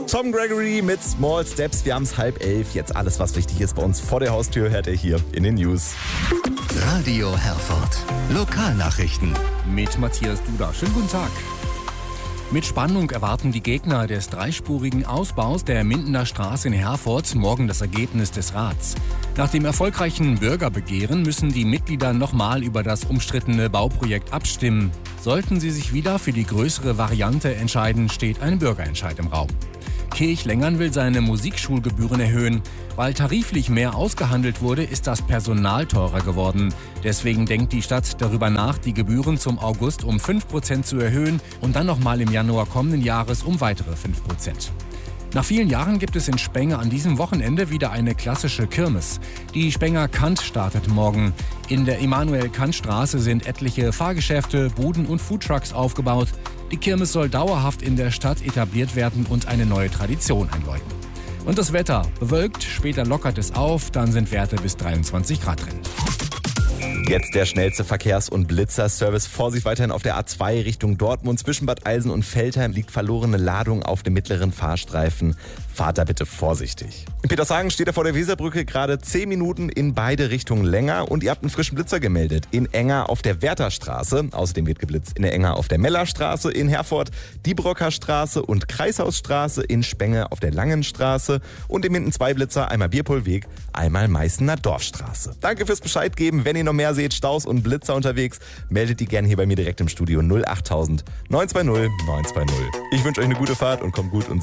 Tom Gregory mit Small Steps. Wir haben es 10:30. Jetzt alles, was wichtig ist bei uns vor der Haustür, hört ihr hier in den News. Radio Herford. Lokalnachrichten. Mit Matthias Duda. Schönen guten Tag. Mit Spannung erwarten die Gegner des dreispurigen Ausbaus der Mindener Straße in Herford morgen das Ergebnis des Rats. Nach dem erfolgreichen Bürgerbegehren müssen die Mitglieder nochmal über das umstrittene Bauprojekt abstimmen. Sollten sie sich wieder für die größere Variante entscheiden, steht ein Bürgerentscheid im Raum. Kirchlengern will seine Musikschulgebühren erhöhen. Weil tariflich mehr ausgehandelt wurde, ist das Personal teurer geworden. Deswegen denkt die Stadt darüber nach, die Gebühren zum August um 5% zu erhöhen und dann nochmal im Januar kommenden Jahres um weitere 5%. Nach vielen Jahren gibt es in Spenger an diesem Wochenende wieder eine klassische Kirmes. Die Spenger Kant startet morgen. In der Immanuel-Kant-Straße sind etliche Fahrgeschäfte, Buden und Foodtrucks aufgebaut. Die Kirmes soll dauerhaft in der Stadt etabliert werden und eine neue Tradition einläuten. Und das Wetter: bewölkt, später lockert es auf, dann sind Werte bis 23 Grad drin. Jetzt der schnellste Verkehrs- und Blitzerservice. Vorsicht weiterhin auf der A2 Richtung Dortmund. Zwischen Bad Eilsen und Veltheim liegt verlorene Ladung auf dem mittleren Fahrstreifen. Fahrt da bitte vorsichtig. In Petershagen steht er vor der Weserbrücke gerade 10 Minuten in beide Richtungen länger. Und ihr habt einen frischen Blitzer gemeldet. In Enger auf der Wertherstraße. Außerdem wird geblitzt in der Enger auf der Mellerstraße. In Herford die Brocker Straße und Kreishausstraße. In Spenge auf der Langenstraße. Und im Minden 2 Blitzer. Einmal Bierpohlweg, einmal Meißener Dorfstraße. Danke fürs Bescheid geben. Wenn ihr noch mehr seht, Staus und Blitzer unterwegs, meldet die gerne hier bei mir direkt im Studio 08000 920 920. Ich wünsche euch eine gute Fahrt und kommt gut und